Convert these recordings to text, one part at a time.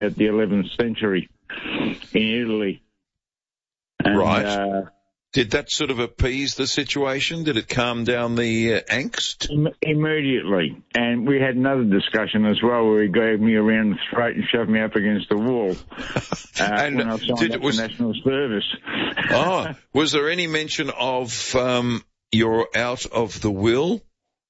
the 11th century in Italy. And, right. Did that sort of appease the situation? Did it calm down the angst? Immediately. And we had another discussion as well where he grabbed me around the throat and shoved me up against the wall and when I signed up for national service. Oh, was there any mention of you're out of the will?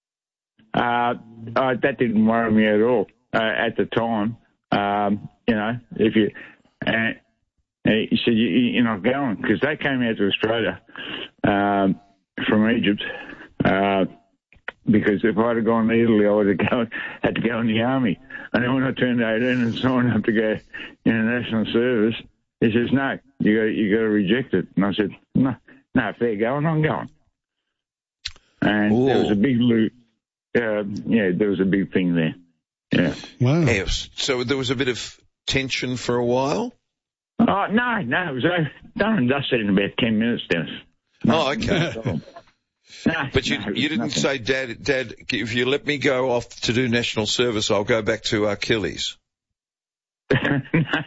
That didn't worry me at all at the time. If you... he said, you're not going, because they came out to Australia from Egypt, because if I'd have gone to Italy, I would have had to go in the army. And then when I turned 18 and signed up to go in national service, he says, no, you got to reject it. And I said, no, if they're going, I'm going. And Ooh. There was a big there was a big thing there. Yeah. Wow. Yeah, so there was a bit of tension for a while? Oh, no, it was done and dusted in about 10 minutes, Dennis. No, oh, okay. But you didn't say, Dad, if you let me go off to do national service, I'll go back to Achilles. I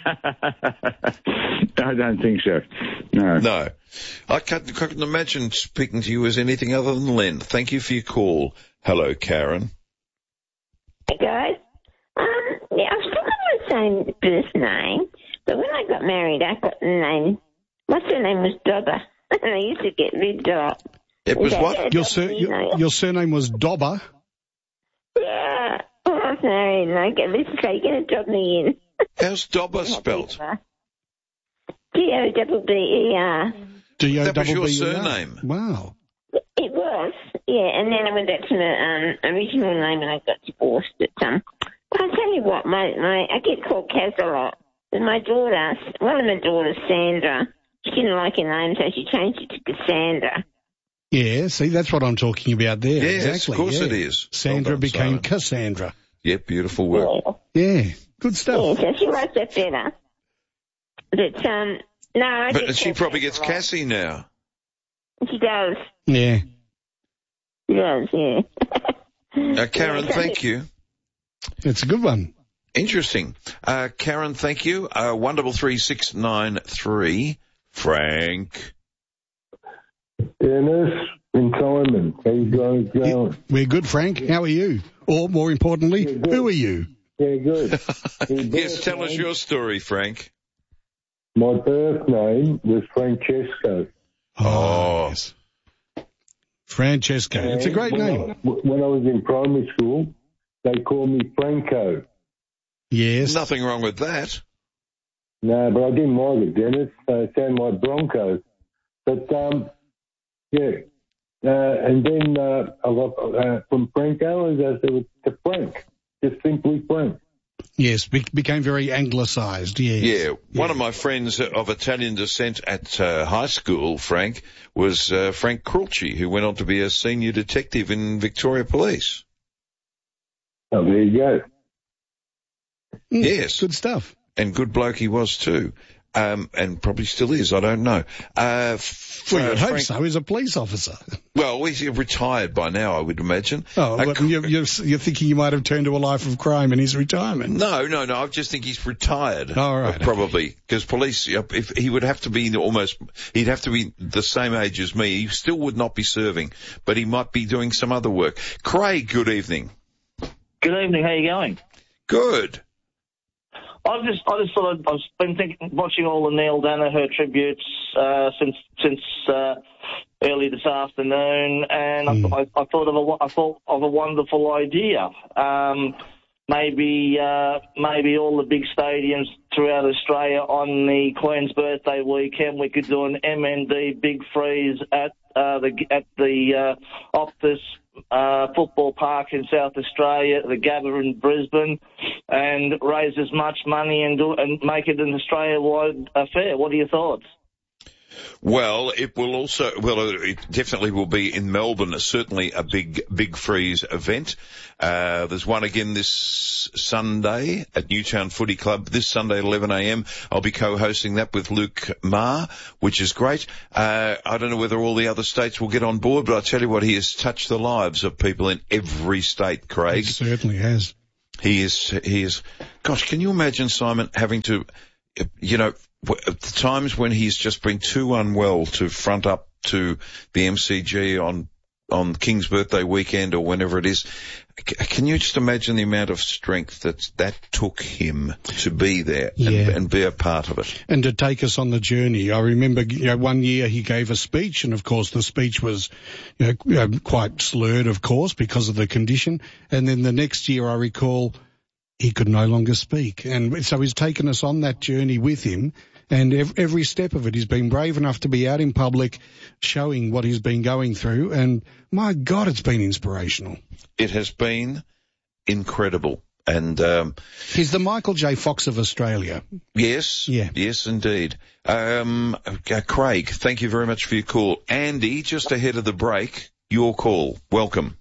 don't think so. No. I couldn't imagine speaking to you as anything other than Len. Thank you for your call. Hello, Karen. Hey, guys. I've still got my same birth name, but when I got married, I got the name. My surname was Dobber, and I used to get ribbed off. It was what? Your surname was Dobber? Yeah. I was married, and I get this going to drop me in. How's Dobber spelt? Dobber. That was your surname? Wow. It was, yeah, and then I went back to the original name and I got divorced. But I'll tell you what, I get called Kaz a lot. But one of my daughters, Sandra, she didn't like her name, so she changed it to Cassandra. Yeah, see, that's what I'm talking about there. Yes, exactly. Of course it is. Sandra became Cassandra. Yeah, beautiful work. Yeah, good stuff. Yeah, so she likes that better. But, no, But she probably gets Cassie now. She does. Yeah. She does, yeah. Karen, thank you. It's a good one. Interesting. Karen, thank you. 133693. Frank. Dennis and Simon, how you guys going? We're good, Frank. How are you? Or, more importantly, who are you? Yeah, good. Yes, tell us your story, Frank. My birth name was Francesco. Oh. Yes. Francesco. It's a great name. When I was in primary school, they called me Franco. Yes. Nothing wrong with that. No, but I didn't like it, Dennis. It sounded like Bronco. But, and then I got from Franco, as I said, to Frank. Just simply Frank. Yes, became very anglicised, yes. Yeah, one of my friends of Italian descent at high school, Frank, was Frank Crucci, who went on to be a senior detective in Victoria Police. Oh, there you go. Yes. Good stuff. And good bloke he was too. And probably still is, I don't know. Well, you'd hope so. He's a police officer. Well, he's retired by now, I would imagine. Oh, but you're thinking you might have turned to a life of crime in his retirement? No, I just think he's retired. All right. Probably. Because police, if he would have to be he'd have to be the same age as me. He still would not be serving, but he might be doing some other work. Craig, good evening. Good evening, how are you going? Good. I just thought I've been watching all the Neil Danaher tributes since early this afternoon, and I thought of a wonderful idea. Maybe all the big stadiums throughout Australia on the Queen's birthday weekend, we could do an MND big freeze at the Optus football park in South Australia, the Gabba in Brisbane, and raise as much money and make it an Australia-wide affair. What are your thoughts? Well, it definitely will be in Melbourne, certainly a big freeze event. There's one again this Sunday at Newtown Footy Club, this Sunday at 11 a.m. I'll be co-hosting that with Luke Marr, which is great. I don't know whether all the other states will get on board, but I tell you what, he has touched the lives of people in every state, Craig. He certainly has. He is. Gosh, can you imagine Simon having to, at the times when he's just been too unwell to front up to the MCG on King's birthday weekend or whenever it is. Can you just imagine the amount of strength that took him to be there and be a part of it? And to take us on the journey. I remember, one year he gave a speech, and of course the speech was, quite slurred, of course, because of the condition. And then the next year, I recall, he could no longer speak. And so he's taken us on that journey with him. And every step of it, he's been brave enough to be out in public showing what he's been going through. And my God, it's been inspirational. It has been incredible. And he's the Michael J. Fox of Australia. Yes. Yeah. Yes, indeed. Craig, thank you very much for your call. Andy, just ahead of the break, your call. Welcome.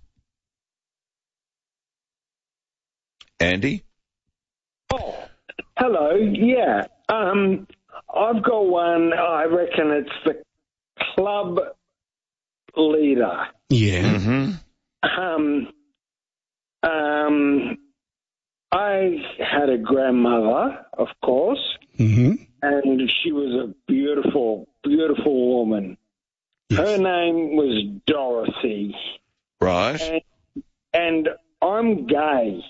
Andy? Oh, hello. Yeah. I've got one, I reckon it's the club leader. Yeah. Mm-hmm. I had a grandmother, of course, mm-hmm. and she was a beautiful, beautiful woman. Yes. Her name was Dorothy. Right. And I'm gay.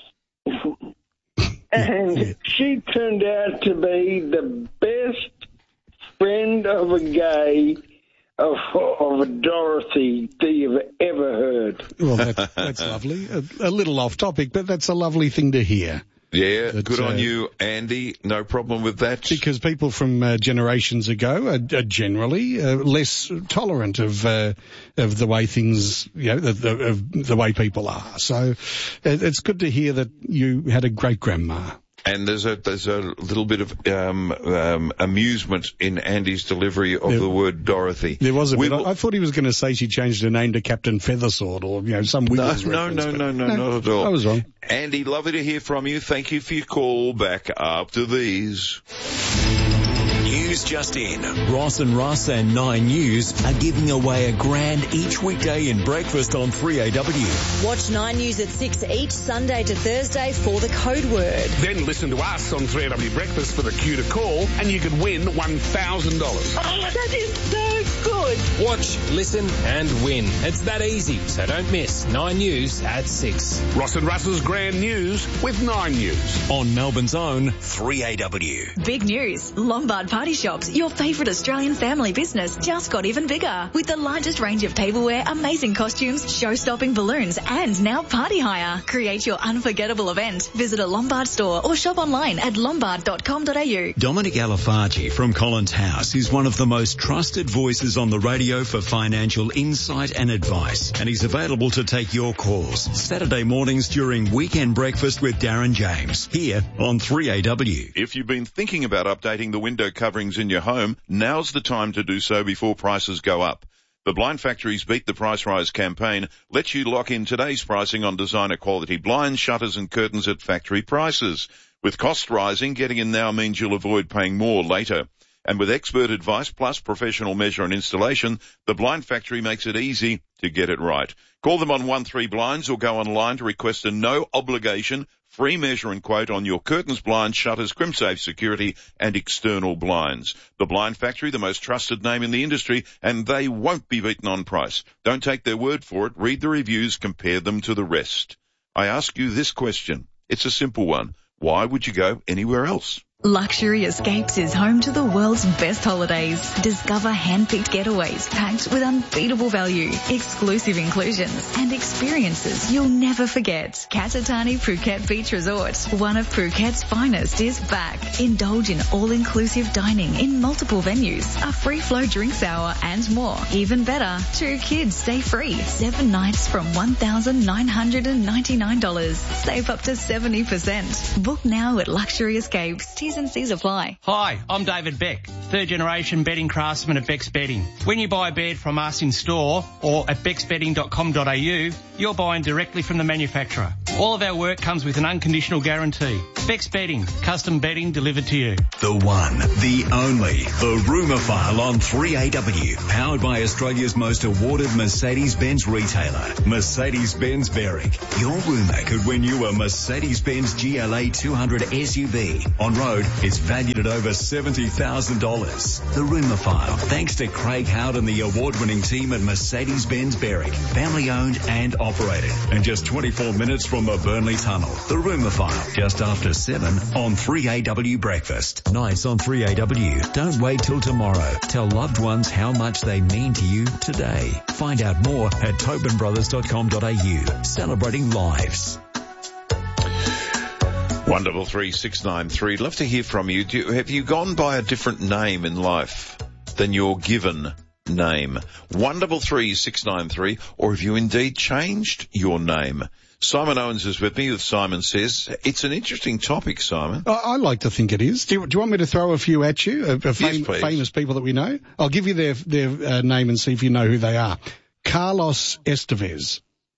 And she turned out to be the best friend of a gay of a Dorothy that you've ever heard. Well, that's lovely. A little off topic, but that's a lovely thing to hear. Yeah, good on you, Andy. No problem with that. Because people from generations ago are generally less tolerant of the way things, of the way people are. So it's good to hear that you had a great grandma. And there's a little bit of amusement in Andy's delivery of the word Dorothy. There was a bit. I thought he was going to say she changed her name to Captain Feathersword or some Wiggles reference. No, not at all. I was wrong. Andy, lovely to hear from you. Thank you for your call. Back after these. News just in. Ross and Russ and 9 News are giving away $1,000 each weekday in breakfast on 3AW. Watch 9 News at 6 each Sunday to Thursday for the code word. Then listen to us on 3AW Breakfast for the cue to call and you could win $1,000. Oh, that is so good. Watch, listen and win. It's that easy, so don't miss 9 News at 6. Ross and Russ's Grand News with 9 News. On Melbourne's own 3AW. Big news. Lombard Party Shops, your favourite Australian family business, just got even bigger. With the largest range of tableware, amazing costumes, show-stopping balloons, and now party hire. Create your unforgettable event. Visit a Lombard store or shop online at lombard.com.au. Dominic Alafargi from Collins House is one of the most trusted voices on the radio for financial insight and advice, and he's available to take your calls Saturday mornings during Weekend Breakfast with Darren James, here on 3AW. If you've been thinking about updating the window coverings in your home, now's the time to do so before prices go up. The Blind Factory's Beat the Price Rise campaign lets you lock in today's pricing on designer quality blinds, shutters and curtains at factory prices. With costs rising, getting in now means you'll avoid paying more later. And with expert advice plus professional measure and installation, the Blind Factory makes it easy to get it right. Call them on 13 Blinds or go online to request a no-obligation free measure and quote on your curtains, blinds, shutters, crimsafe security and external blinds. The Blind Factory, the most trusted name in the industry, and they won't be beaten on price. Don't take their word for it. Read the reviews, compare them to the rest. I ask you this question. It's a simple one. Why would you go anywhere else? Luxury Escapes is home to the world's best holidays. Discover hand-picked getaways packed with unbeatable value, exclusive inclusions, and experiences you'll never forget. Katatani Phuket Beach Resort, one of Phuket's finest, is back. Indulge in all-inclusive dining in multiple venues, a free-flow drinks hour, and more. Even better, 2 kids stay free. 7 nights from $1,999. Save up to 70%. Book now at Luxury Escapes. T's and C's apply. Hi, I'm David Beck, third generation bedding craftsman at Beck's Bedding. When you buy a bed from us in store or at becksbedding.com.au, you're buying directly from the manufacturer. All of our work comes with an unconditional guarantee. Bex Bedding, custom bedding delivered to you. The one, the only, the Rumour File on 3AW, powered by Australia's most awarded Mercedes-Benz retailer, Mercedes-Benz Berwick. Your rumour could win you a Mercedes-Benz GLA 200 SUV. On road, it's valued at over $70,000. The Rumour File, thanks to Craig Howard and the award-winning team at Mercedes-Benz Berwick, family owned and operated, and just 24 minutes from the Burnley Tunnel. The Rumour File, just after 7 on 3AW Breakfast. Nights on 3AW. Don't wait till tomorrow. Tell loved ones how much they mean to you today. Find out more at tobinbrothers.com.au. Celebrating lives. 133 Love to hear from you. Have you gone by a different name in life than your given name? 133 or have you indeed changed your name? Simon Owens is with me. Simon says, it's an interesting topic, Simon. I like to think it is. Do you want me to throw a few at you? Yes, please. Famous people that we know? I'll give you their name and see if you know who they are. Carlos Estevez.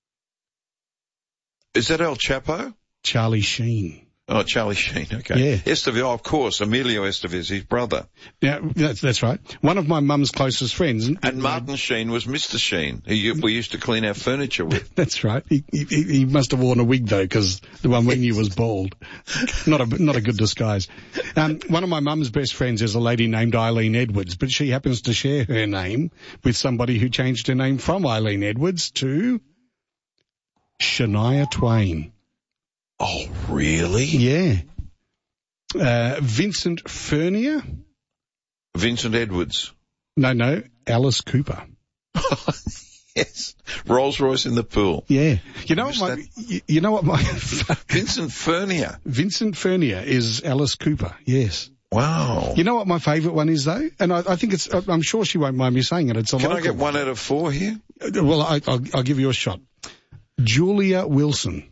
Is that El Chapo? Charlie Sheen. Oh, Charlie Sheen, okay. Yeah. Estevez, oh, of course, Emilio Estevez, his brother. Yeah, that's right. One of my mum's closest friends. And Martin Sheen was Mr. Sheen, who we used to clean our furniture with. That's right. He must have worn a wig, though, because the one we knew was bald. Not a good disguise. One of my mum's best friends is a lady named Eileen Edwards, but she happens to share her name with somebody who changed her name from Eileen Edwards to Shania Twain. Oh, really? Yeah. Vincent Furnier. Vincent Edwards. No, Alice Cooper. Yes. Rolls Royce in the pool. Yeah. You know what my Vincent Furnier. Vincent Furnier is Alice Cooper. Yes. Wow. You know what my favourite one is, though? And I think I'm sure she won't mind me saying it. Can I get 1 out of 4 here? Well, I'll give you a shot. Julia Wilson.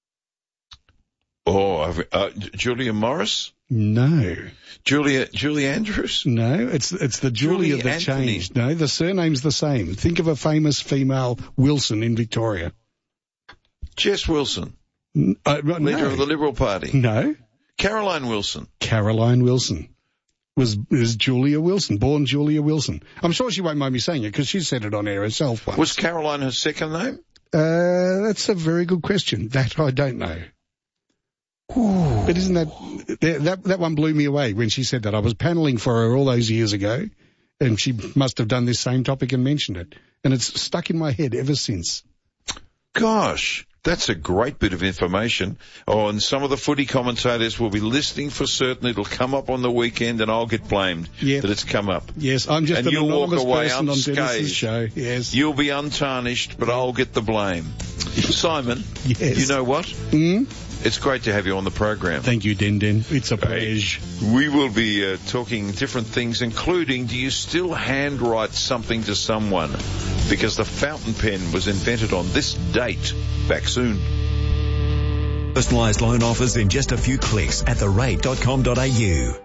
Oh, Julia Morris? No. Julia Andrews? No, it's the Julia that Anthony. changed. No, the surname's the same. Think of a famous female Wilson in Victoria. Jess Wilson. No. Leader of the Liberal Party. No. Caroline Wilson. Caroline Wilson is Julia Wilson, born Julia Wilson. I'm sure she won't mind me saying it because she said it on air herself once. Was Caroline her second name? That's a very good question. That I don't know. Ooh. But isn't that one blew me away when she said that. I was panelling for her all those years ago, and she must have done this same topic and mentioned it. And it's stuck in my head ever since. Gosh, that's a great bit of information. Oh, and some of the footy commentators will be listening for certain. It'll come up on the weekend, and I'll get blamed that it's come up. Yes, I'm just an anonymous person on Dennis's show. Yes. You'll be untarnished, but I'll get the blame. Simon, yes. You know what? It's great to have you on the program. Thank you, Den. It's a pleasure. We will be talking different things, including, do you still handwrite something to someone? Because the fountain pen was invented on this date. Back soon. Personalised loan offers in just a few clicks at therate.com.au.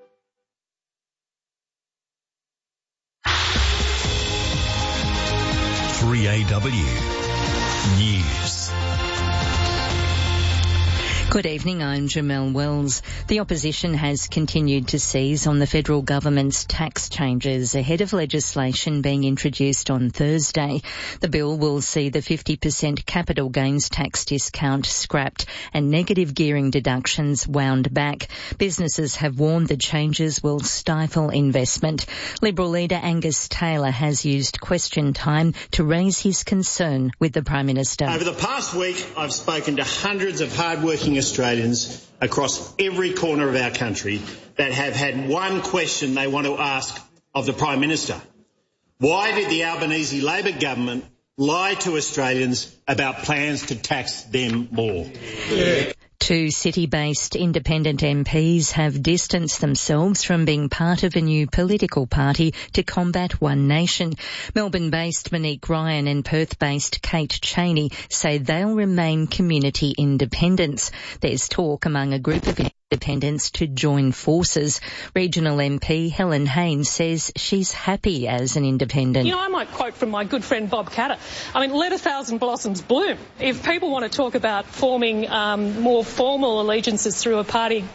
News. Good evening, I'm Jamelle Wells. The opposition has continued to seize on the federal government's tax changes ahead of legislation being introduced on Thursday. The bill will see the 50% capital gains tax discount scrapped and negative gearing deductions wound back. Businesses have warned the changes will stifle investment. Liberal leader Angus Taylor has used question time to raise his concern with the Prime Minister. Over the past week, I've spoken to hundreds of hard-working Australians across every corner of our country that have had one question they want to ask of the Prime Minister. Why did the Albanese Labor government lie to Australians about plans to tax them more? Two city-based independent MPs have distanced themselves from being part of a new political party to combat One Nation. Melbourne-based Monique Ryan and Perth-based Kate Cheney say they'll remain community independents. There's talk among a group of independents to join forces. Regional MP Helen Haynes says she's happy as an independent. I might quote from my good friend Bob Catter. Let 1,000 blossoms bloom. If people want to talk about forming more formal allegiances through a party,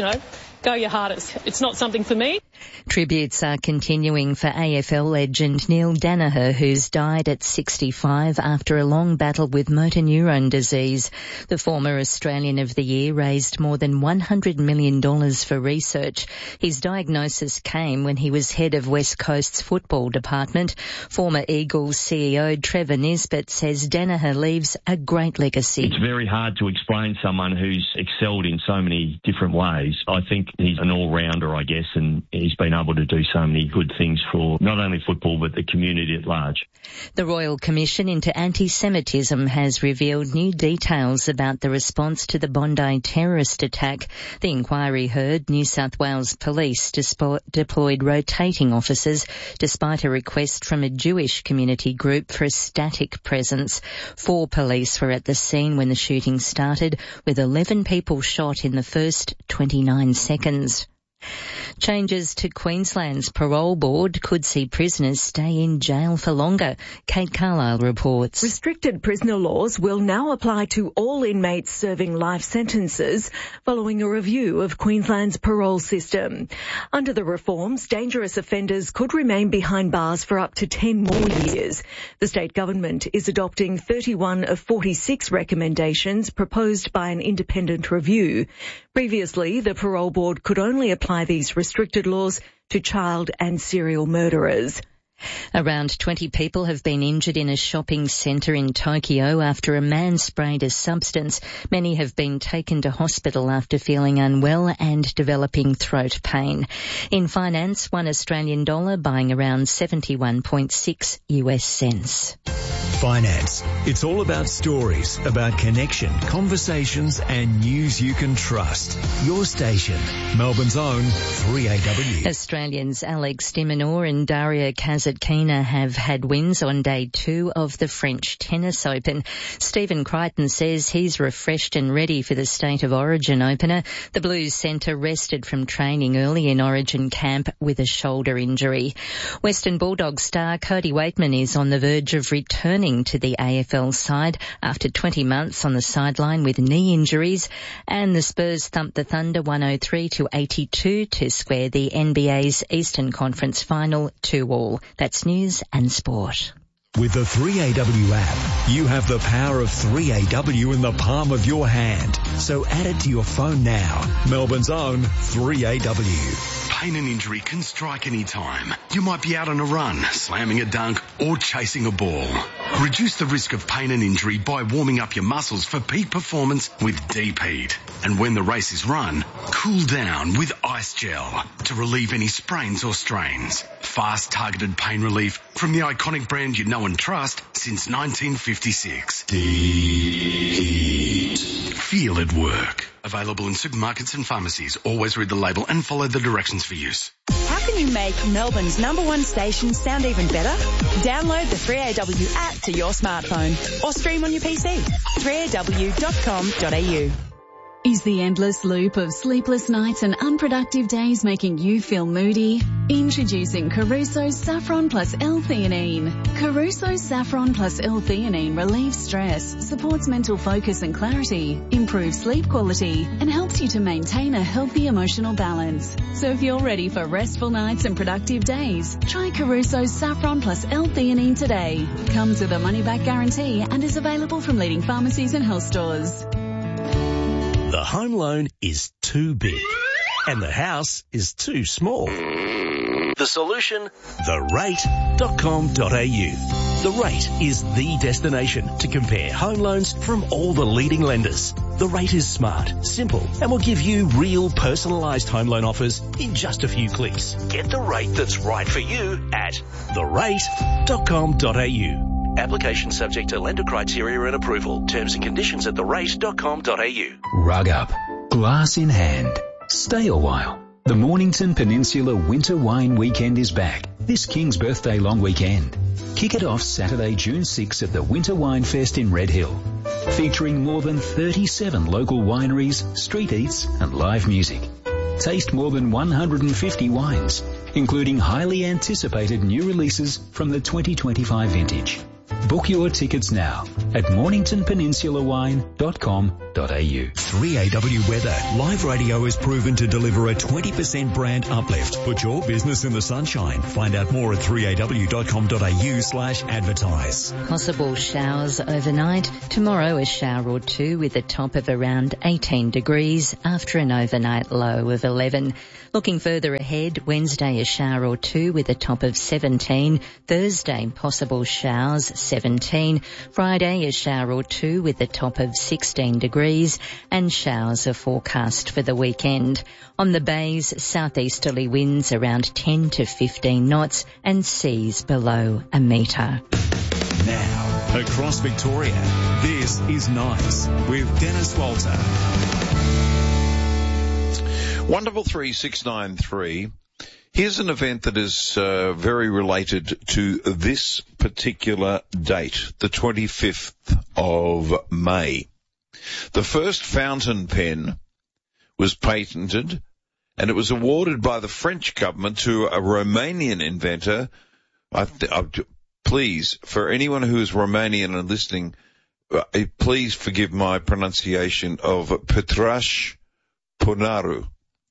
go your hardest. It's not something for me. Tributes are continuing for AFL legend Neil Daniher, who's died at 65 after a long battle with motor neurone disease. The former Australian of the Year raised more than $100 million for research. His diagnosis came when he was head of West Coast's football department. Former Eagles CEO Trevor Nisbet says Daniher leaves a great legacy. It's very hard to explain someone who's excelled in so many different ways. I think he's an all-rounder, I guess, and he's been able to do so many good things for not only football but the community at large. The Royal Commission into Anti-Semitism has revealed new details about the response to the Bondi terrorist attack. The inquiry heard New South Wales Police deployed rotating officers despite a request from a Jewish community group for a static presence. 4 police were at the scene when the shooting started, with 11 people shot in the first 29 seconds. Changes to Queensland's parole board could see prisoners stay in jail for longer. Kate Carlisle reports. Restricted prisoner laws will now apply to all inmates serving life sentences following a review of Queensland's parole system. Under the reforms, dangerous offenders could remain behind bars for up to 10 more years. The state government is adopting 31 of 46 recommendations proposed by an independent review. Previously, the parole board could only apply these restricted laws to child and serial murderers. Around 20 people have been injured in a shopping centre in Tokyo after a man sprayed a substance. Many have been taken to hospital after feeling unwell and developing throat pain. In finance, $1 Australian dollar buying around 71.6 US cents. Finance. It's all about stories, about connection, conversations and news you can trust. Your station, Melbourne's own 3AW. Australians Alex de Minaur and Daria Kasatkina have had wins on day 2 of the French Tennis Open. Stephen Crichton says he's refreshed and ready for the State of Origin opener. The Blues centre rested from training early in Origin camp with a shoulder injury. Western Bulldogs star Cody Waitman is on the verge of returning to the AFL side after 20 months on the sideline with knee injuries, and the Spurs thumped the Thunder 103-82 to square the NBA's Eastern Conference final 2-2. That's news and sport. With the 3AW app, you have the power of 3AW in the palm of your hand. So add it to your phone now. Melbourne's own 3AW. Pain and injury can strike any time. You might be out on a run, slamming a dunk, or chasing a ball. Reduce the risk of pain and injury by warming up your muscles for peak performance with Deep Heat. And when the race is run, cool down with Ice Gel to relieve any sprains or strains. Fast, targeted pain relief from the iconic brand you know and trust since 1956. Deep Heat. Feel it work. Available in supermarkets and pharmacies. Always read the label and follow the directions for use. How can you make Melbourne's #1 station sound even better? Download the 3AW app to your smartphone or stream on your PC. 3aw.com.au. Is the endless loop of sleepless nights and unproductive days making you feel moody? Introducing Caruso's Saffron Plus L-Theanine. Caruso's Saffron Plus L-Theanine relieves stress, supports mental focus and clarity, improves sleep quality, and helps you to maintain a healthy emotional balance. So if you're ready for restful nights and productive days, try Caruso's Saffron Plus L-Theanine today. Comes with a money-back guarantee and is available from leading pharmacies and health stores. The home loan is too big and the house is too small. The solution? TheRate.com.au. The Rate is the destination to compare home loans from all the leading lenders. The Rate is smart, simple, and will give you real personalised home loan offers in just a few clicks. Get the rate that's right for you at TheRate.com.au. Application subject to lender criteria and approval. Terms and conditions at therate.com.au. Rug up. Glass in hand. Stay a while. The Mornington Peninsula Winter Wine Weekend is back this King's Birthday long weekend. Kick it off Saturday, June 6 at the Winter Wine Fest in Red Hill, featuring more than 37 local wineries, street eats and live music. Taste more than 150 wines, including highly anticipated new releases from the 2025 vintage. Book your tickets now at morningtonpeninsulawine.com.au. 3AW Weather. Live radio is proven to deliver a 20% brand uplift. Put your business in the sunshine. Find out more at 3aw.com.au/advertise. Possible showers overnight. Tomorrow a shower or two with a top of around 18 degrees after an overnight low of 11. Looking further ahead, Wednesday a shower or two with a top of 17. Thursday possible showers, 17. Friday a shower or two with a top of 16 degrees and showers are forecast for the weekend. On the bays, southeasterly winds around 10 to 15 knots and seas below a metre. Now, across Victoria, this is Nice with Dennis Walter. Wonderful 3693. Here's an event that is very related to this particular date, the 25th of May. The first fountain pen was patented and it was awarded by the French government to a Romanian inventor. Please, for anyone who is Romanian and listening, please forgive my pronunciation of Petraș Punaru.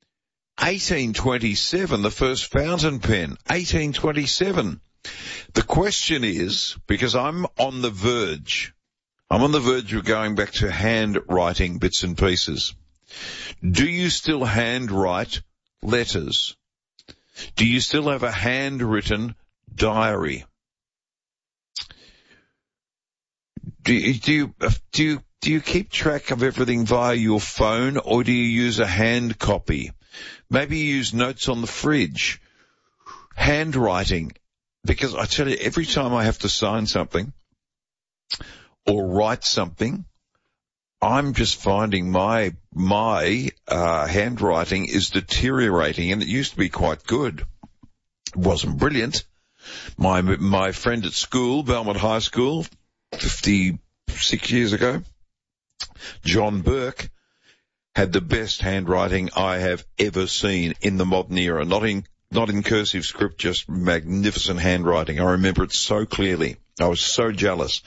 1827, the first fountain pen, 1827. The question is, because I'm on the verge of going back to handwriting bits and pieces. Do you still handwrite letters? Do you still have a handwritten diary? Do you keep track of everything via your phone, or do you use a hand copy? Maybe you use notes on the fridge. Handwriting, because I tell you, every time I have to sign something or write something, I'm just finding my handwriting is deteriorating, and it used to be quite good. It wasn't brilliant. My friend at school, Belmont High School, 56 years ago, John Burke, had the best handwriting I have ever seen in the modern era. Not in cursive script, just magnificent handwriting. I remember it so clearly. I was so jealous.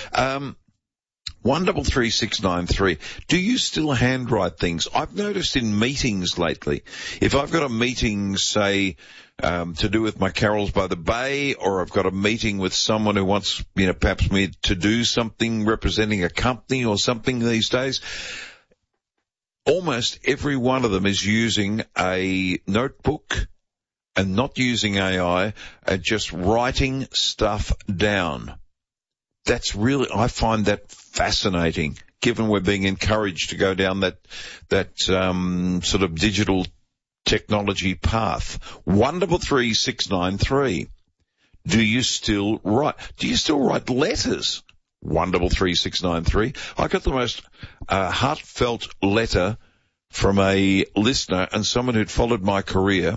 133693. Do you still handwrite things? I've noticed in meetings lately, if I've got a meeting, say, to do with my Carols by the Bay, or I've got a meeting with someone who wants, perhaps me to do something representing a company or something these days, almost every one of them is using a notebook and not using AI and just writing stuff down. That's really, I find that fascinating, given we're being encouraged to go down that sort of digital technology path. 133693. Do you still write letters? 133693. I got the most heartfelt letter from a listener and someone who'd followed my career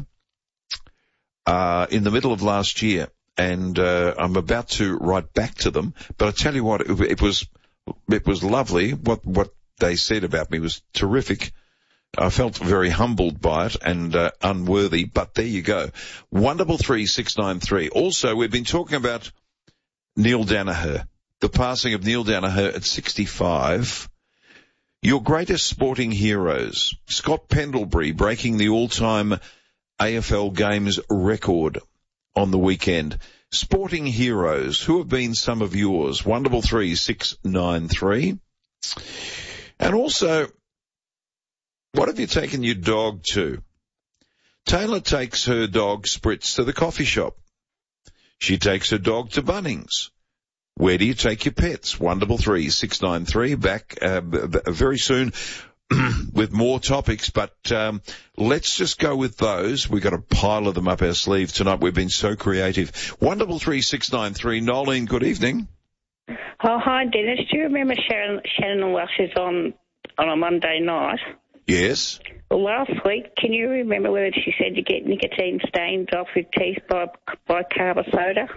in the middle of last year, and I'm about to write back to them. But I tell you what, it was lovely. What they said about me was terrific. I felt very humbled by it and unworthy, but there you go. 133693. Also, we've been talking about Neil Danaher. The passing of Neil Danaher at 65. Your greatest sporting heroes. Scott Pendlebury breaking the all-time AFL games record on the weekend. Sporting heroes. Who have been some of yours? 133693. And also, what have you taken your dog to? Taylor takes her dog Spritz to the coffee shop. She takes her dog to Bunnings. Where do you take your pets? 133693. Back very soon with more topics, but let's just go with those. We've got a pile of them up our sleeve tonight. We've been so creative. 133693. Nolene, good evening. Oh, hi, Dennis. Do you remember Shannon Welsh is on a Monday night? Yes. Well, last week, can you remember whether she said you get nicotine stains off your teeth by bicarb soda?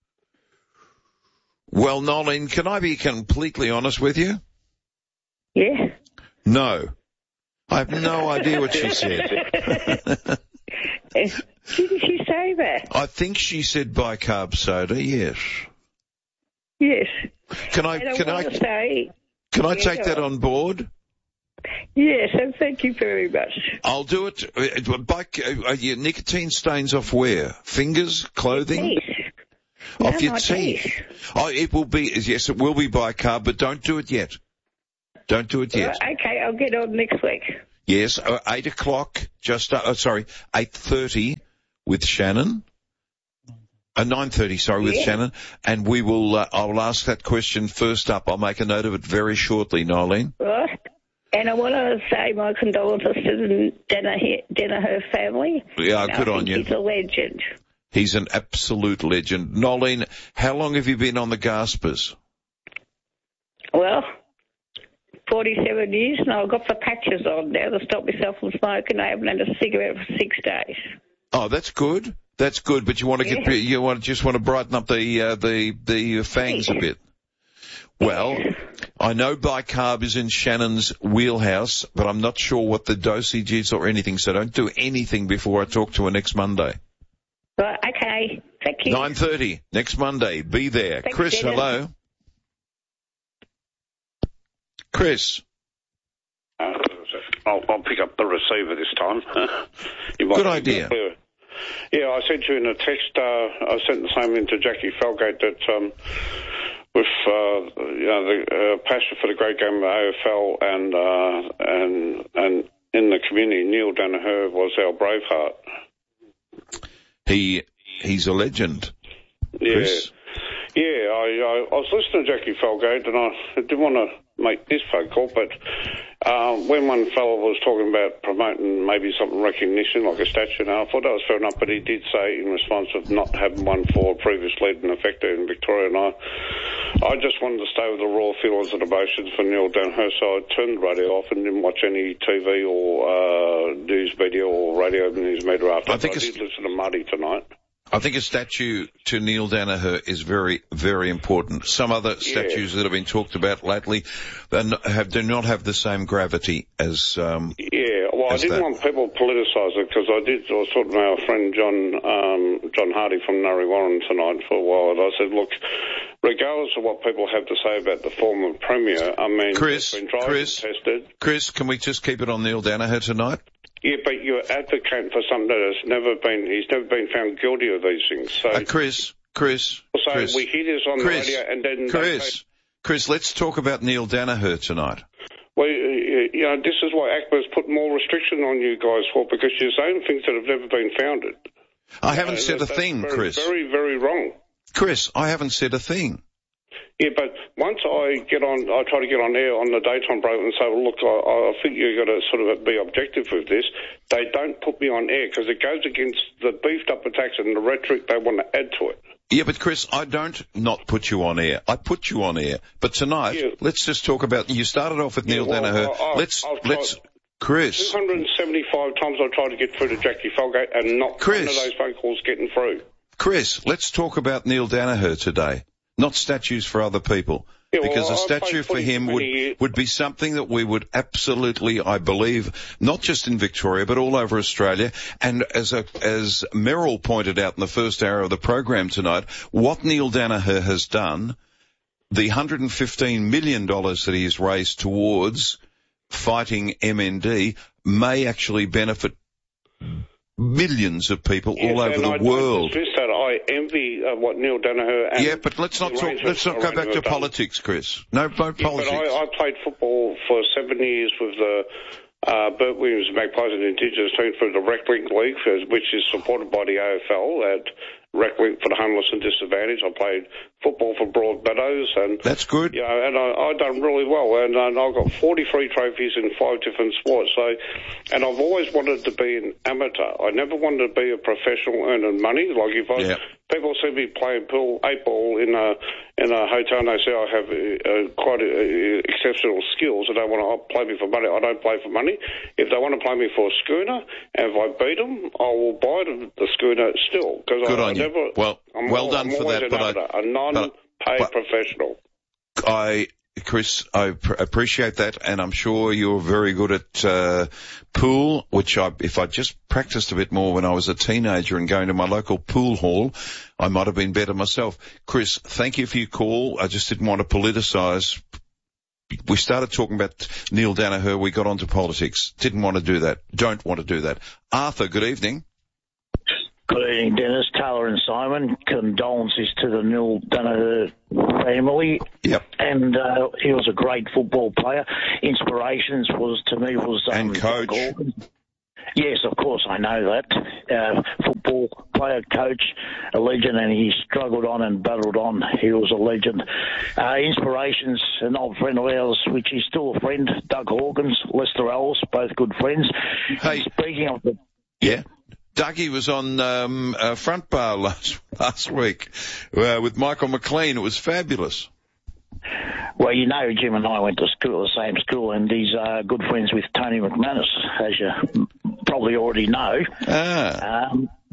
Well, Nolene, can I be completely honest with you? Yeah. No. I have no idea what she said. Didn't she say that? I think she said bicarb soda, yes. Yes. Can I take that on board? Yes, and thank you very much. I'll do it. Your nicotine stains off where? Fingers? Clothing? Off your teeth. Oh, it will be, yes, it will be bicarb, but don't do it yet. Don't do it yet. Okay, I'll get on next week. Yes, 8 o'clock, 8:30 with Shannon. 9:30, with Shannon. And we will, I'll ask that question first up. I'll make a note of it very shortly, Nolene. Right. And I want to say my condolences to the Danaher family. Yeah, good on you. He's a legend. He's an absolute legend. Nolene, how long have you been on the Gaspers? Well, 47 years, and I've got the patches on now to stop myself from smoking. I haven't had a cigarette for 6 days. Oh, that's good. That's good, but you want to just want to brighten up the fangs a bit. Well, I know bicarb is in Shannon's wheelhouse, but I'm not sure what the dosage is or anything, so don't do anything before I talk to her next Monday. Right, okay. Thank you. 9:30 next Monday. Be there. Thanks, Chris, Dennis. hello. Chris. I'll pick up the receiver this time. Good idea. Yeah, I sent you in a text. I sent the same in to Jackie Felgate that with the passion for the great game of AFL and in the community, Neil Danaher was our braveheart. He's a legend. Chris. Yeah. I was listening to Jackie Felgate, and I didn't want to make this phone call, but when one fellow was talking about promoting maybe something recognition like a statue, and I thought that was fair enough, but he did say in response of not having one for previous lead and effector in Victoria, and I just wanted to stay with the raw feelings and emotions for Neil Danaher, so I turned the radio off and didn't watch any TV or news media or radio news media after. I did listen to Muddy tonight. I think a statue to Neil Danaher is very, very important. Some other statues that have been talked about lately do not have the same gravity as I didn't want people to politicise it because I was talking to our friend John Hardy from Nurry Warren tonight for a while, and I said, look, regardless of what people have to say about the former Premier, I mean, it's been tried and tested. Chris, can we just keep it on Neil Danaher tonight? Yeah, but you're advocating for something that he's never been found guilty of these things. So, Chris. So we hear this on the radio and then... Chris, let's talk about Neil Danaher tonight. Well, this is why ACMA's put more restriction on you guys for, because you're saying things that have never been founded. I haven't said a thing, Chris. Very, very wrong. Chris, I haven't said a thing. Yeah, but once I try to get on air on the daytime program and say, well, look, I think you've got to sort of be objective with this. They don't put me on air because it goes against the beefed up attacks and the rhetoric they want to add to it. Yeah, but Chris, I don't not put you on air. I put you on air. But tonight, let's just talk about, you started off with Neil Danaher. Chris. 275 times I tried to get through to Jackie Felgate and not one of those phone calls getting through. Chris, let's talk about Neil Danaher today. Not statues for other people. Yeah, because a statue for him would be something that we would absolutely, I believe, not just in Victoria, but all over Australia. And as Merrill pointed out in the first hour of the program tonight, what Neil Danaher has done, the $115 million that he has raised towards fighting MND may actually benefit millions of people all over the world. I envy what Neil Danaher and... but let's not go back to politics, Chris. No politics. But I played football for 7 years with the Bert Williams Magpies and Indigenous team for the Rec Link League, which is supported by the AFL at rec league for the homeless and disadvantaged. I played football for Broadmeadows, and that's good. You know, and I done really well, and I've got 43 trophies in 5 different sports. So, and I've always wanted to be an amateur. I never wanted to be a professional earning money. Like if people see me playing pool 8-ball in a hotel, and they say I have quite exceptional skills, and they want to play me for money. I don't play for money. If they want to play me for a schooner, and if I beat them, I will buy the schooner still. Good on you. Well done for that. A non-paid professional. Chris, I appreciate that, and I'm sure you're very good at pool, which if I just practiced a bit more when I was a teenager and going to my local pool hall, I might have been better myself. Chris, thank you for your call. I just didn't want to politicise. We started talking about Neil Danaher. We got onto politics. Didn't want to do that. Don't want to do that. Arthur, good evening. Good evening, Dennis, Taylor and Simon. Condolences to the Neil Danaher family. Yep. And he was a great football player. Inspirations was and coach. Yes, of course, I know that. Football player, coach, a legend, and he struggled on and battled on. He was a legend. Inspirations, an old friend of ours, which is still a friend, Doug Hawkins, Lester Ellis, both good friends. Hey. Speaking of the... Yeah. Dougie was on Front Bar last week with Michael McLean. It was fabulous. Well, you know, Jim and I went to school, the same school, and he's good friends with Tony McManus, as you probably already know. Yeah,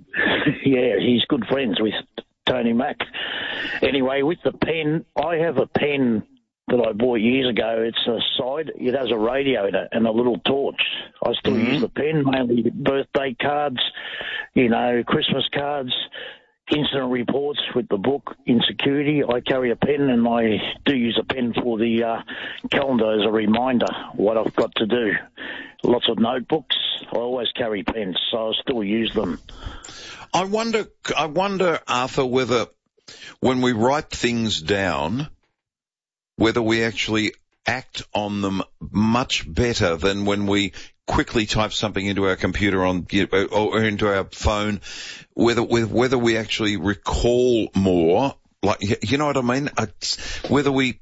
he's good friends with Tony Mac. Anyway, with the pen, I have a pen that I bought years ago. It's a side, it has a radio in it and a little torch. I still use the pen, mainly birthday cards, you know, Christmas cards, incident reports with the book Insecurity. I carry a pen, and I do use a pen for the calendar as a reminder what I've got to do. Lots of notebooks. I always carry pens, so I still use them. I wonder, Arthur, whether when we write things down, whether we actually act on them much better than when we quickly type something into our computer or into our phone, whether we actually recall more, like, you know what I mean? Whether we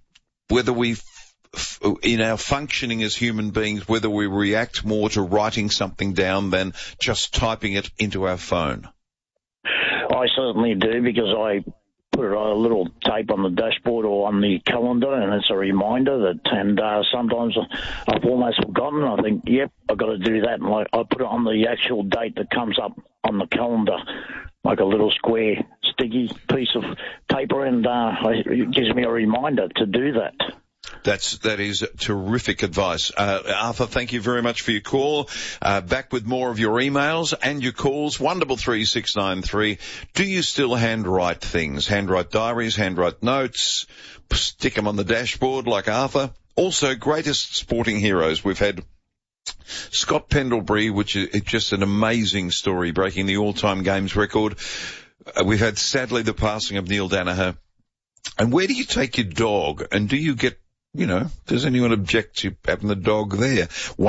in our functioning as human beings, whether we react more to writing something down than just typing it into our phone. I certainly do, because I put a little tape on the dashboard or on the calendar, and it's a reminder that, and sometimes I've almost forgotten. I think, yep, I've got to do that, and I put it on the actual date that comes up on the calendar, like a little square sticky piece of paper, and it gives me a reminder to do that. That is terrific advice. Arthur, thank you very much for your call. Back with more of your emails and your calls. 133-693. Do you still handwrite things? Handwrite diaries, handwrite notes, stick them on the dashboard like Arthur. Also, greatest sporting heroes. We've had Scott Pendlebury, which is just an amazing story, breaking the all-time games record. We've had, sadly, the passing of Neil Danaher. And where do you take your dog? And do you get, you know, does anyone object to having the dog there?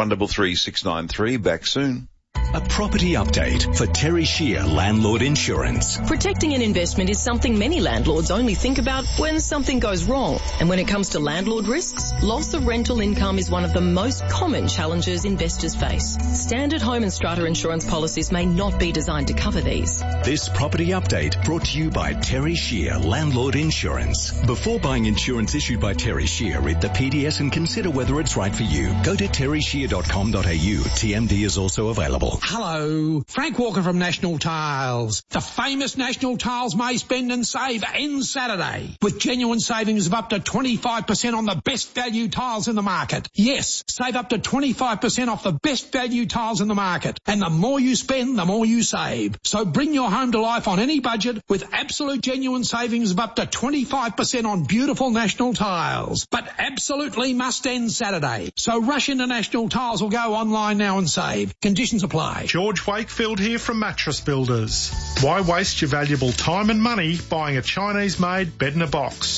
133-693, back soon. A property update for Terry Shear Landlord Insurance. Protecting an investment is something many landlords only think about when something goes wrong. And when it comes to landlord risks, loss of rental income is one of the most common challenges investors face. Standard home and strata insurance policies may not be designed to cover these. This property update brought to you by Terry Shear Landlord Insurance. Before buying insurance issued by Terry Shear, read the PDS and consider whether it's right for you. Go to terryshear.com.au. TMD is also available. Hello, Frank Walker from National Tiles. The famous National Tiles May Spend and Save ends Saturday with genuine savings of up to 25% on the best value tiles in the market. Yes, save up to 25% off the best value tiles in the market. And the more you spend, the more you save. So bring your home to life on any budget with absolute genuine savings of up to 25% on beautiful National Tiles. But absolutely must end Saturday. So rush into National Tiles or go online now and save. Conditions apply. George Wakefield here from Mattress Builders. Why waste your valuable time and money buying a Chinese-made bed in a box?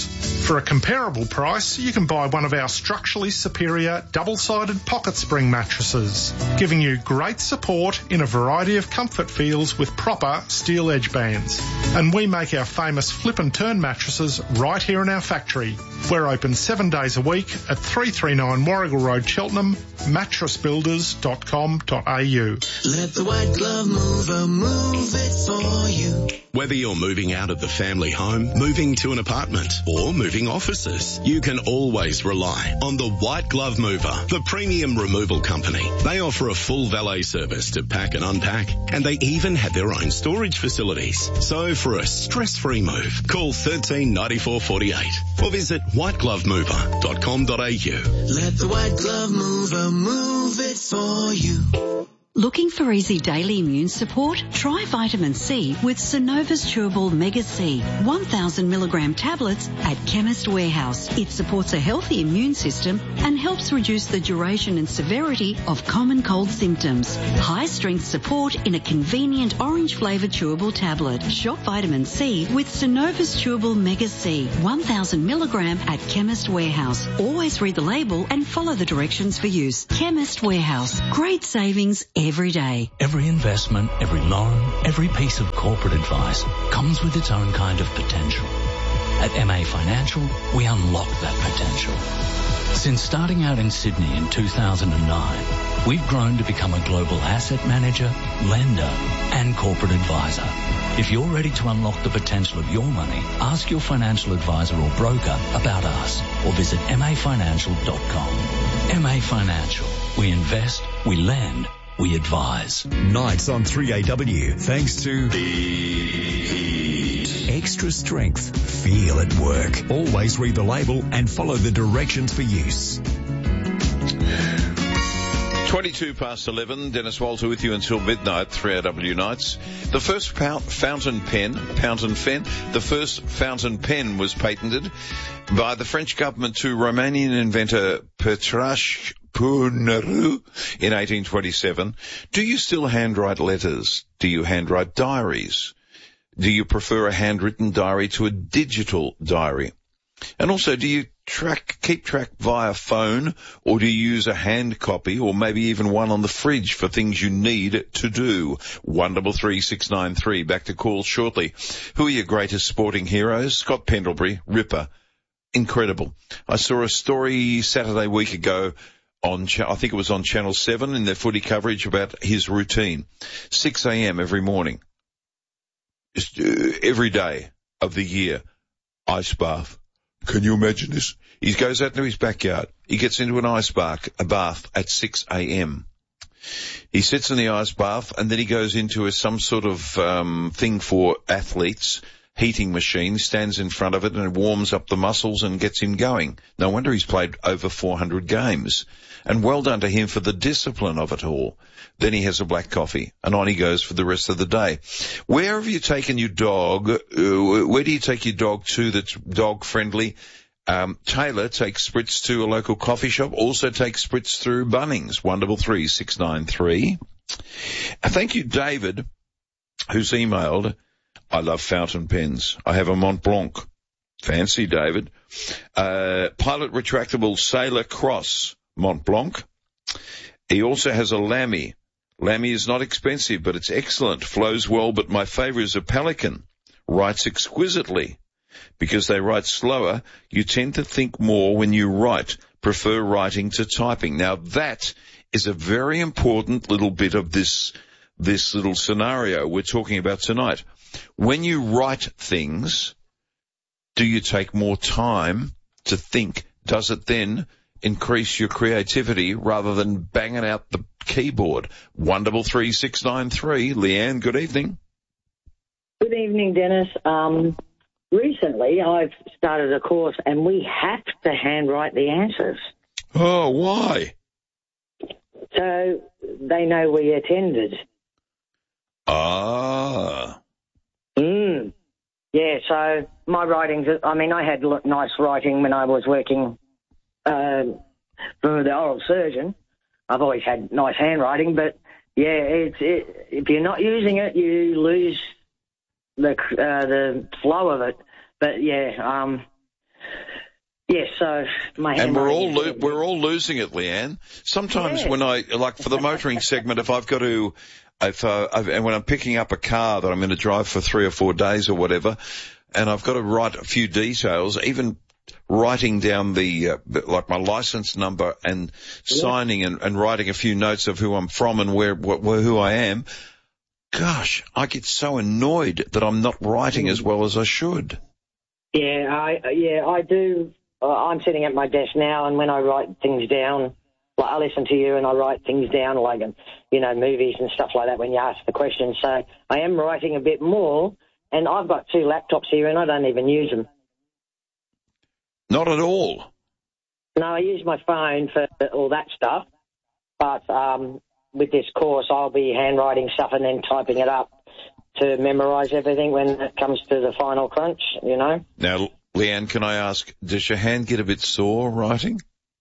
For a comparable price, you can buy one of our structurally superior double-sided pocket spring mattresses, giving you great support in a variety of comfort feels with proper steel edge bands. And we make our famous flip and turn mattresses right here in our factory. We're open 7 days a week at 339 Warrigal Road, Cheltenham, mattressbuilders.com.au. Let the White Glove Mover move it for you. Whether you're moving out of the family home, moving to an apartment, or moving offices, you can always rely on the White Glove Mover, the premium removal company. They offer a full valet service to pack and unpack, and they even have their own storage facilities. So for a stress-free move, call 13 94 48 or visit whiteglovemover.com.au. Let the White Glove Mover move it for you. Looking for easy daily immune support? Try vitamin C with Synova's Chewable Mega C 1,000 milligram tablets at Chemist Warehouse. It supports a healthy immune system and helps reduce the duration and severity of common cold symptoms. High strength support in a convenient orange flavoured chewable tablet. Shop vitamin C with Synova's Chewable Mega C 1,000 milligram at Chemist Warehouse. Always read the label and follow the directions for use. Chemist Warehouse. Great savings every day. Every investment, every loan, every piece of corporate advice comes with its own kind of potential. At MA Financial, we unlock that potential. Since starting out in Sydney in 2009, we've grown to become a global asset manager, lender, and corporate advisor. If you're ready to unlock the potential of your money, ask your financial advisor or broker about us or visit mafinancial.com. MA Financial. We invest, we lend, we advise. Nights on 3AW, thanks to Extra Strength. Feel at work. Always read the label and follow the directions for use. 22 past 11, Dennis Walter with you until midnight, 3AW Nights. The first fountain pen was patented by the French government to Romanian inventor Petrache Puneru in 1827. Do you still handwrite letters? Do you handwrite diaries? Do you prefer a handwritten diary to a digital diary? And also, do you keep track via phone, or do you use a hand copy, or maybe even one on the fridge for things you need to do? 133693. Back to calls shortly. Who are your greatest sporting heroes? Scott Pendlebury, Ripper. Incredible. I saw a story Saturday week ago on, I think it was on Channel 7 in their footy coverage about his routine. 6 a.m. every morning. Every day of the year. Ice bath. Can you imagine this? He goes out into his backyard. He gets into an ice bath at 6 a.m. He sits in the ice bath and then he goes into some sort of thing for athletes, heating machine, stands in front of it and warms up the muscles and gets him going. No wonder he's played over 400 games. And well done to him for the discipline of it all. Then he has a black coffee, and on he goes for the rest of the day. Where have you taken your dog? Where do you take your dog to that's dog-friendly? Taylor takes Spritz to a local coffee shop, also takes Spritz through Bunnings, 133693. Thank you, David, who's emailed, I love fountain pens. I have a Mont Blanc. Fancy, David. Pilot retractable Sailor Cross Mont Blanc. He also has a Lamy. Lamy is not expensive, but it's excellent. Flows well, but my favourite is a Pelican. Writes exquisitely. Because they write slower, you tend to think more when you write. Prefer writing to typing. Now that is a very important little bit of this little scenario we're talking about tonight. When you write things, do you take more time to think? Does it then increase your creativity rather than banging out the keyboard? 133693. Leanne, good evening. Good evening, Dennis. Recently, I've started a course and we have to handwrite the answers. Oh, why? So they know we attended. Ah. Yeah, so my writings, I mean, I had nice writing when I was working for the oral surgeon. I've always had nice handwriting, but yeah, if you're not using it, you lose the flow of it. But yeah, Yes, so my and we're handwriting all losing it, Leanne. Sometimes when I, like for the motoring segment, if I've got to, and when I'm picking up a car that I'm going to drive for 3 or 4 days or whatever, and I've got to write a few details, even writing down like my license number and signing and writing a few notes of who I'm from and who I am. Gosh, I get so annoyed that I'm not writing as well as I should. Yeah, I do. I'm sitting at my desk now, and when I write things down, like I listen to you and I write things down, like, movies and stuff like that when you ask the question. So I am writing a bit more, and I've got 2 laptops here, and I don't even use them. Not at all. No, I use my phone for all that stuff, but with this course, I'll be handwriting stuff and then typing it up to memorise everything when it comes to the final crunch, Now, Leanne, can I ask, does your hand get a bit sore writing?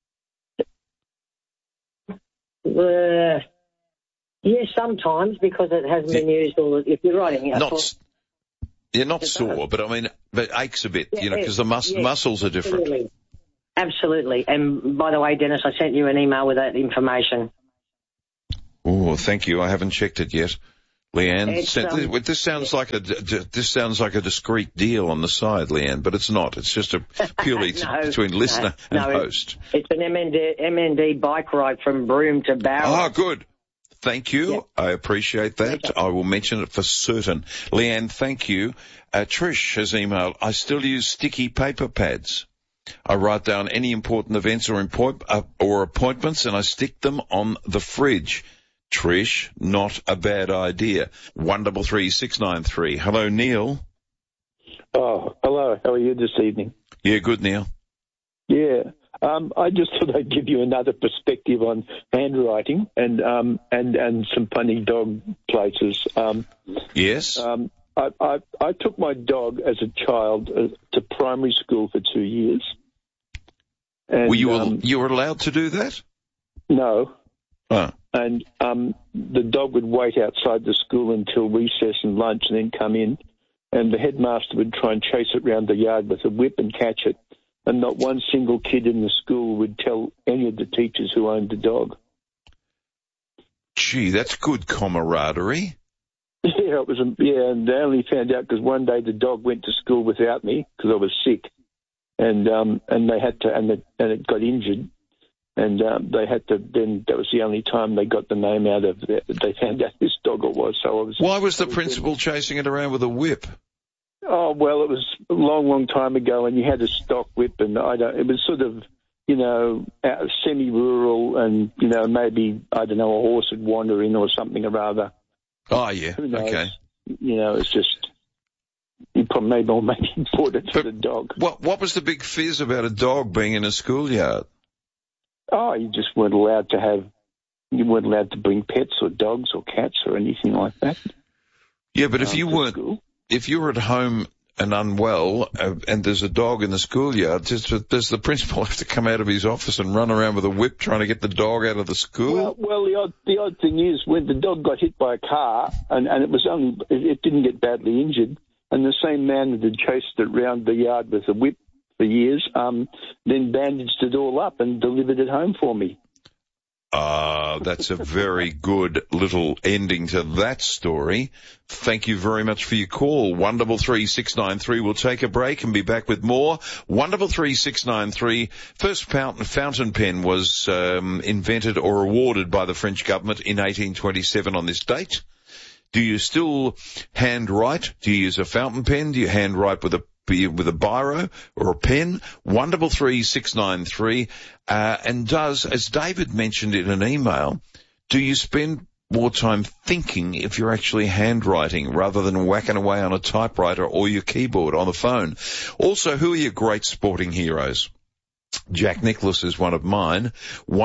Yeah, sometimes, because it hasn't been used if you're writing it. Not sore, but I mean, but aches a bit, because the muscles are different. Absolutely. And by the way, Dennis, I sent you an email with that information. Oh, thank you. I haven't checked it yet. Leanne, this sounds like a discreet deal on the side, Leanne, but it's not. It's just purely between listener and host. It's an MND bike ride from Broome to Bowra. Oh, good. Thank you. Yep. I appreciate that. I will mention it for certain. Leanne, thank you. Trish has emailed, I still use sticky paper pads. I write down any important events or appointments and I stick them on the fridge. Trish, not a bad idea. 133693. Hello, Neil. Oh, hello. How are you this evening? Yeah, good, Neil. Yeah. I just thought I'd give you another perspective on handwriting and some funny dog places. Yes. I took my dog as a child to primary school for 2 years. And, were you were allowed to do that? No. Oh. And the dog would wait outside the school until recess and lunch and then come in, and the headmaster would try and chase it around the yard with a whip and catch it, and not one single kid in the school would tell any of the teachers who owned the dog. Gee, that's good camaraderie. Yeah, it was. And they only found out because one day the dog went to school without me because I was sick, and they had to, and it got injured. And they had to. Then that was the only time they got the name out of it. They found out whose dog it was. So I was. Why was the principal chasing it around with a whip? Oh well, it was a long time ago, and you had a stock whip, and it was sort of, semi-rural, and maybe a horse would wander in or something or other. Oh yeah. Okay. It's just. Maybe bought it for the dog. What was the big fizz about a dog being in a schoolyard? Oh, you just weren't allowed to bring pets or dogs or cats or anything like that. Yeah, but if you were at home and unwell, and there's a dog in the schoolyard, does the principal have to come out of his office and run around with a whip trying to get the dog out of the school? Well, the odd thing is when the dog got hit by a car and it didn't get badly injured, and the same man that had chased it around the yard with a whip for years, then bandaged it all up and delivered it home for me. That's a very good little ending to that story. Thank you very much for your call. 133693. We'll take a break and be back with more. 133693. First fountain pen was invented or awarded by the French government in 1827 on this date. Do you still handwrite? Do you use a fountain pen? Do you handwrite with a biro or a pen? 133693. And as David mentioned in an email, do you spend more time thinking if you're actually handwriting rather than whacking away on a typewriter or your keyboard on the phone? Also, who are your great sporting heroes? Jack Nicklaus is one of mine.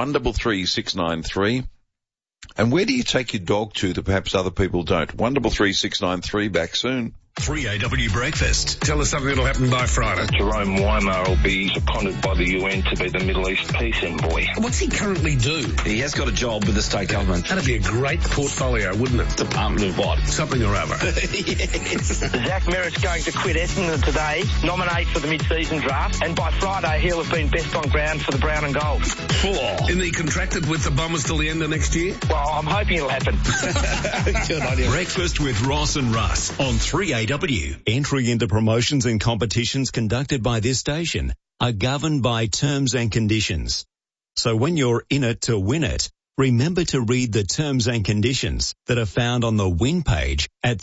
133693. And where do you take your dog to that perhaps other people don't? 133693, back soon. 3AW Breakfast. Tell us something that'll happen by Friday. Jerome Weimar will be seconded by the UN to be the Middle East peace envoy. What's he currently do? He has got a job with the state government. That'd be a great portfolio, wouldn't it? Department of what? Something or other. Yes. Zach Merritt's going to quit Essendon today, nominate for the mid-season draft, and by Friday he'll have been best on ground for the brown and gold. Isn't he contracted with the Bombers till the end of next year? Well, I'm hoping it'll happen. Good idea. Breakfast with Ross and Russ on 3AW. Entry into promotions and competitions conducted by this station are governed by terms and conditions. So when you're in it to win it, remember to read the terms and conditions that are found on the win page at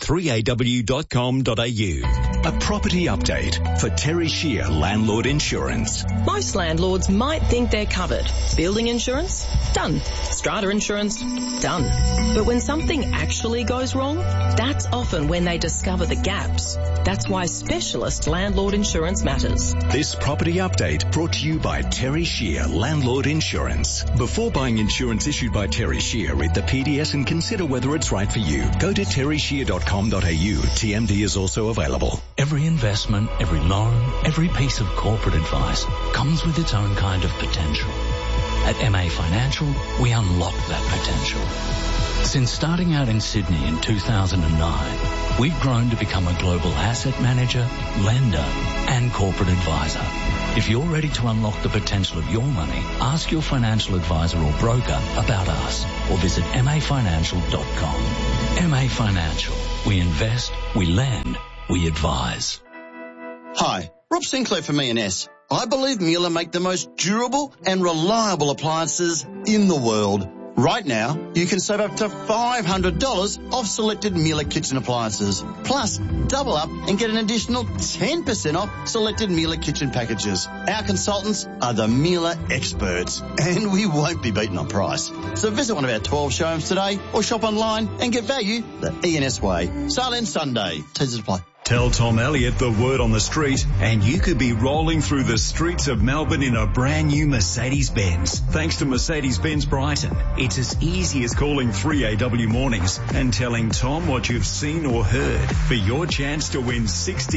3aw.com.au. A property update for Terry Shear Landlord Insurance. Most landlords might think they're covered. Building insurance? Done. Strata insurance? Done. But when something actually goes wrong, that's often when they discover the gaps. That's why specialist landlord insurance matters. This property update brought to you by Terry Shear Landlord Insurance. Before buying insurance issued by Terry Shear, read the PDS and consider whether it's right for you. Go to terryshear.com.au. TMD is also available. Every investment, every loan, every piece of corporate advice comes with its own kind of potential. At MA Financial, we unlock that potential. Since starting out in Sydney in 2009, we've grown to become a global asset manager, lender, and corporate advisor. If you're ready to unlock the potential of your money, ask your financial advisor or broker about us or visit mafinancial.com. MA Financial. We invest, we lend, we advise. Hi, Rob Sinclair from E&S. I believe Miele make the most durable and reliable appliances in the world. Right now, you can save up to $500 off selected Miele kitchen appliances. Plus, double up and get an additional 10% off selected Miele kitchen packages. Our consultants are the Miele experts, and we won't be beaten on price. So visit one of our 12 showrooms today or shop online and get value the E&S way. Sale ends Sunday. Teasers apply. Tell Tom Elliott the word on the street and you could be rolling through the streets of Melbourne in a brand new Mercedes-Benz. Thanks to Mercedes-Benz Brighton, it's as easy as calling 3AW Mornings and telling Tom what you've seen or heard for your chance to win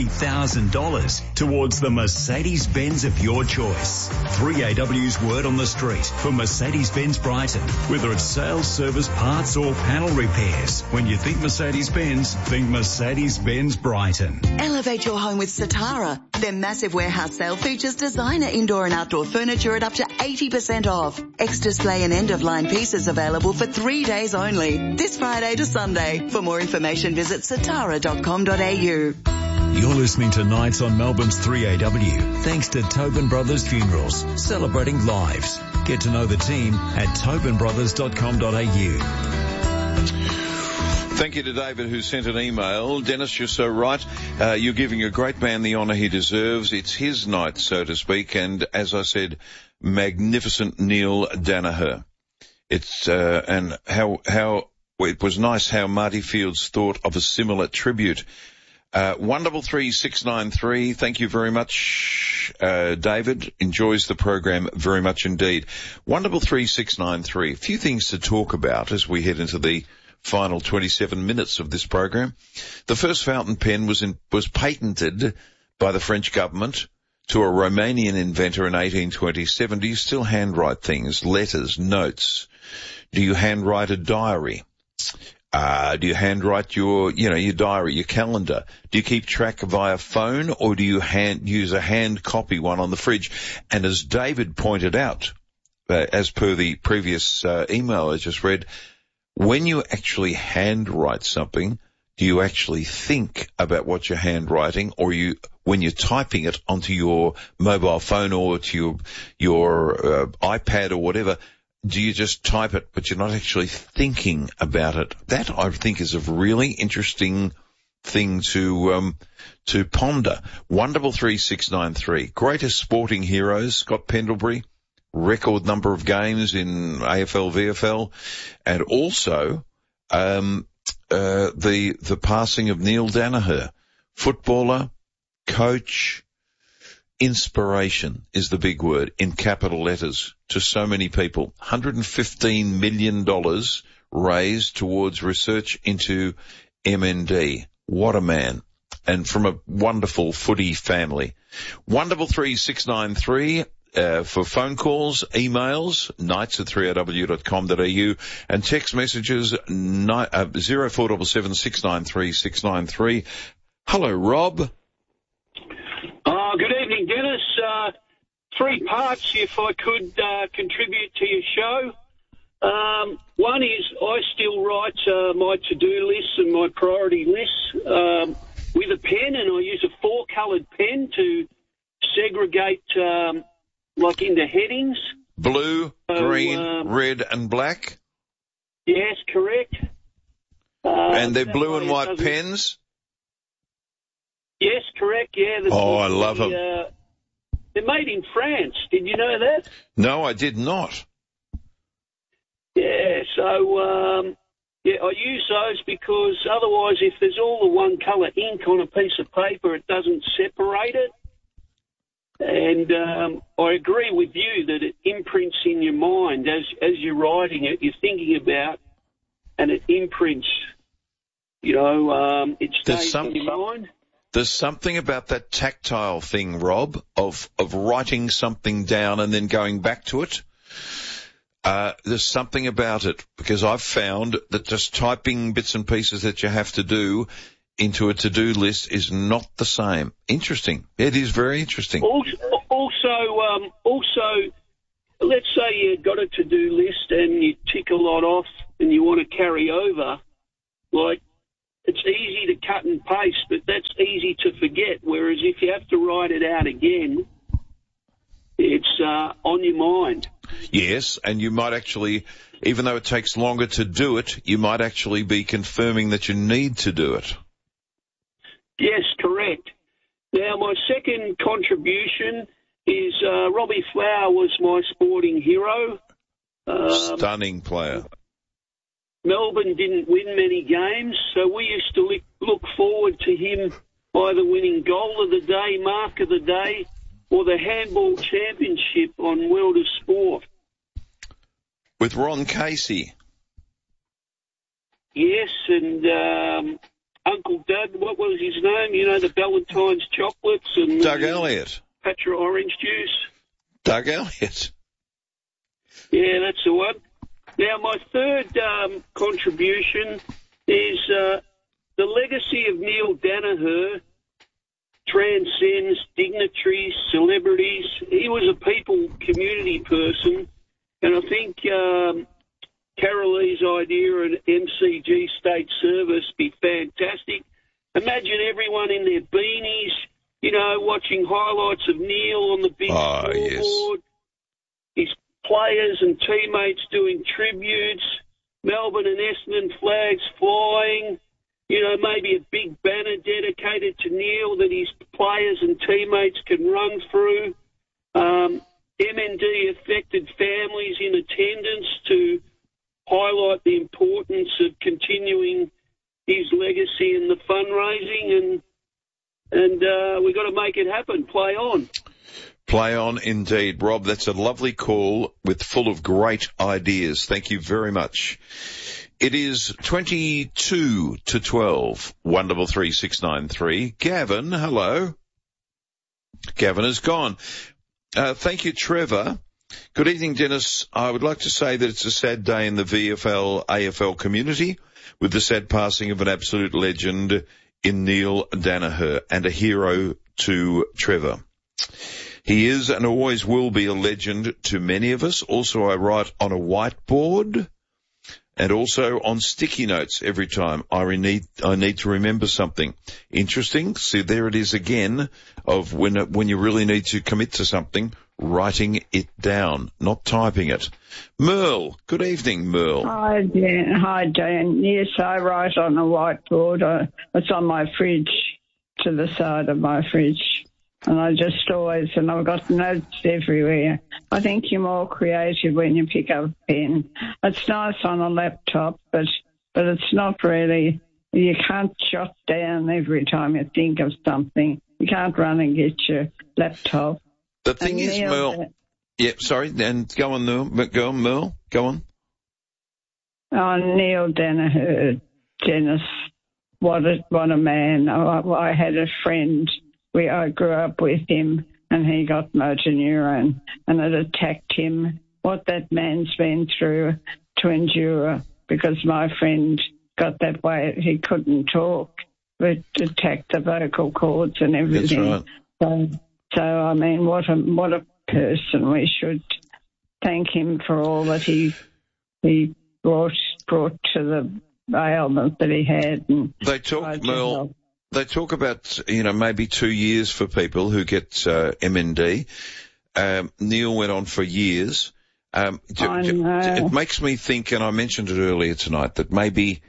$60,000 towards the Mercedes-Benz of your choice. 3AW's word on the street for Mercedes-Benz Brighton. Whether it's sales, service, parts or panel repairs. When you think Mercedes-Benz, think Mercedes-Benz Brighton. Elevate your home with Satara. Their massive warehouse sale features designer indoor and outdoor furniture at up to 80% off. Ex-display and end-of-line pieces available for 3 days only. This Friday to Sunday. For more information, visit satara.com.au. You're listening to Nights on Melbourne's 3AW, thanks to Tobin Brothers Funerals, celebrating lives. Get to know the team at tobinbrothers.com.au. Thank you to David who sent an email. Dennis, you're so right. You're giving a great man the honour he deserves. It's his night, so to speak. And as I said, magnificent Neil Danaher. It's, and how it was nice how Marty Fields thought of a similar tribute. 133693. Thank you very much, David. Enjoys the program very much indeed. 133693. A few things to talk about as we head into the final 27 minutes of this program. The first fountain pen was patented by the French government to a Romanian inventor in 1827. Do you still handwrite things, letters, notes? Do you handwrite a diary? Do you handwrite your diary, your calendar? Do you keep track via phone or do you use a hand copy one on the fridge? And as David pointed out, as per the previous email I just read, when you actually handwrite something, do you actually think about what you're handwriting, or when you're typing it onto your mobile phone or to your iPad or whatever, do you just type it, but you're not actually thinking about it? That, I think, is a really interesting thing to ponder. 133693. Greatest sporting heroes, Scott Pendlebury. Record number of games in AFL, VFL, and also the passing of Neil Danaher, footballer, coach, inspiration is the big word in capital letters to so many people. $115 million raised towards research into MND. What a man. and from a wonderful footy family. 133 for phone calls, emails, nights@3rw.com.au, and text messages 0477 693 693. Hello, Rob. Good evening, Dennis. 3 parts, if I could contribute to your show. One is I still write my to-do lists and my priority lists with a pen, and I use a 4-coloured pen to segregate like into headings. Blue, green, red and black? Yes, correct. And they're blue and white pens? Yes, correct, yeah. I love them. They're made in France. Did you know that? No, I did not. Yeah, so, I use those because otherwise if there's all the one colour ink on a piece of paper, it doesn't separate it. And I agree with you that it imprints in your mind as you're writing it, you're thinking about, and it imprints, it stays in your mind. There's something about that tactile thing, Rob, of writing something down and then going back to it. There's something about it, because I've found that just typing bits and pieces that you have to do into a to-do list is not the same. Interesting. It is very interesting. Also, let's say you've got a to-do list and you tick a lot off and you want to carry over, like, it's easy to cut and paste, but that's easy to forget, whereas if you have to write it out again, it's on your mind. Yes, and you might actually, even though it takes longer to do it, you might actually be confirming that you need to do it. Yes, correct. Now, my second contribution is Robbie Flower was my sporting hero. Stunning player. Melbourne didn't win many games, so we used to look forward to him either winning goal of the day, mark of the day, or the handball championship on World of Sport. With Ron Casey. Yes, and Uncle Doug, what was his name? The Valentine's chocolates and Doug Elliott. Patra orange juice. Doug Elliott. Yeah, that's the one. Now, my third contribution is the legacy of Neil Danaher transcends dignitaries, celebrities. He was a people community person, and I think Carolee's idea of MCG state service be fantastic. Imagine everyone in their beanies, watching highlights of Neil on the big scoreboard. Yes. His players and teammates doing tributes, Melbourne and Essendon flags flying, maybe a big banner dedicated to Neil that his players and teammates can run through, MND-affected families in attendance to highlight the importance of continuing his legacy and the fundraising, and we've got to make it happen. Play on. Play on indeed. Rob, that's a lovely call full of great ideas. Thank you very much. It is 22 to 12, 133693. Gavin, hello. Gavin is gone. Thank you, Trevor. Good evening, Dennis. I would like to say that it's a sad day in the VFL, AFL community with the sad passing of an absolute legend in Neil Danaher and a hero to Trevor. He is and always will be a legend to many of us. Also, I write on a whiteboard and also on sticky notes every time I need to remember something. Interesting. See, there it is again of when you really need to commit to something, writing it down, not typing it. Merle, good evening, Merle. Hi, Dan. Yes, I write on a whiteboard. It's on my fridge, to the side of my fridge. And I've got notes everywhere. I think you're more creative when you pick up a pen. It's nice on a laptop, but it's not really, you can't jot down every time you think of something. You can't run and get your laptop. The thing is, Merle, sorry, and go on, Merle, go on. Oh, Neil Danaher, Dennis. what a man. I had a friend. I grew up with him, and he got motor neurone, and it attacked him. What that man's been through to endure, because my friend got that way, he couldn't talk. It attacked the vocal cords and everything. That's right. So I mean, what a person. We should thank him for all that he brought to the ailment that he had. And they talk about, maybe 2 years for people who get MND. Neil went on for years. I know. It makes me think, and I mentioned it earlier tonight, that maybe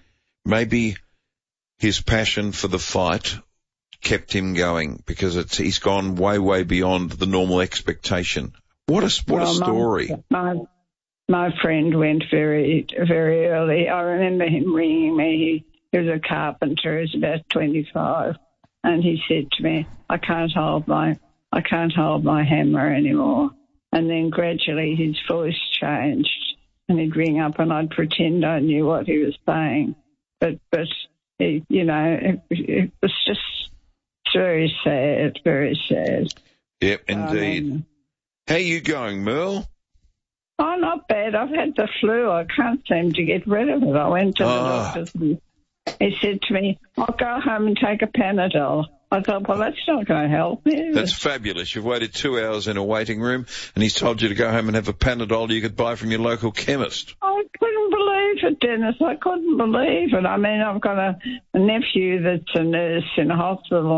his passion for the fight kept him going, because he's gone way, way beyond the normal expectation. What a story. My friend went very, very early. I remember him ringing me. He was a carpenter. He was about 25, and he said to me, I can't hold my hammer anymore. And then gradually his voice changed, and he'd ring up and I'd pretend I knew what he was saying. But he, it was just very sad, very sad. Yep, indeed. How are you going, Merle? Oh, not bad. I've had the flu. I can't seem to get rid of it. I went to the doctor's and he said to me, I'll go home and take a Panadol. I thought, well, that's not going to help me. That's fabulous. You've waited 2 hours in a waiting room, and he's told you to go home and have a Panadol you could buy from your local chemist. I couldn't believe it, Dennis. I couldn't believe it. I mean, I've got a nephew that's a nurse in a hospital,